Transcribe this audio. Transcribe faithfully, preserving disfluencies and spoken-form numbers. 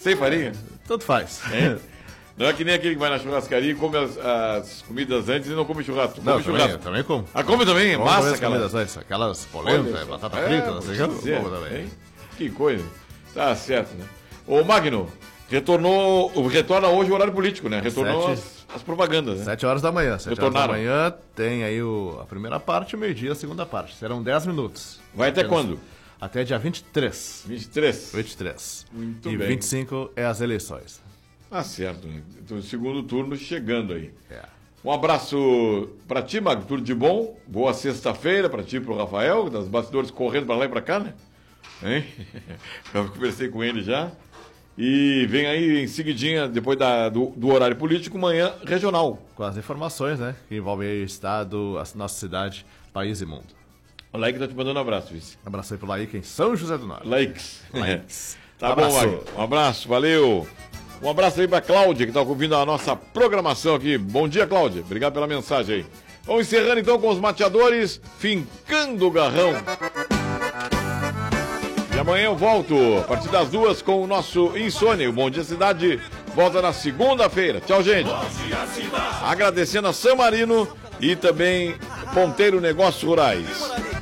Sem farinha? Tanto faz. É. Não é que nem aquele que vai na churrascaria e come as, as comidas antes e não come churrasco. Come Não, churrasco. também, também como. Ah, come também? Como Massa, as aquela. comidas antes, aquelas polenta, batata É, frita, não sei o que, vou dizer, como também. hein? Que coisa. Tá certo, né? Ô, Magno, retornou, retorna hoje o horário político, né? Retornou Sete. as, as propagandas, né? Sete horas da manhã. Sete horas da Retornaram. manhã tem aí o, a primeira parte e o meio-dia a segunda parte. Serão dez minutos. Vai até Apenas- quando? Até dia vinte e três. vinte e três. vinte e três. Muito e bem. vinte e cinco é as eleições. Ah, certo, né? Então, o segundo turno chegando aí. É. Um abraço pra ti, Magno, tudo de bom. Boa sexta-feira pra ti e pro Rafael, das bastidores correndo pra lá e pra cá, né? Hein? Eu conversei com ele já. E vem aí em seguidinha, depois da, do, do horário político, manhã regional. Com as informações, né? Que envolvem aí o estado, a nossa cidade, país e mundo. O Laik tá te mandando um abraço, vice. Abraço aí pro Laíque em São José do Norte. Likes. Likes. Tá Abraço. bom, Magno. Um abraço, valeu. Um abraço aí pra Cláudia, que tá ouvindo a nossa programação aqui. Bom dia, Cláudia. Obrigado pela mensagem aí. Vamos encerrando então com os mateadores, fincando o garrão. E amanhã eu volto, a partir das duas, com o nosso Insônia. O Bom Dia Cidade volta na segunda-feira. Tchau, gente. Agradecendo a San Marino e também Ponteiro Negócios Rurais.